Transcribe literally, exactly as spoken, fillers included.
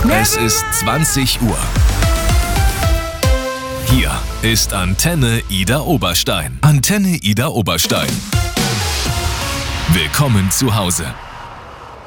Es ist zwanzig Uhr. Hier ist Antenne Ida Oberstein. Antenne Ida Oberstein. Willkommen zu Hause.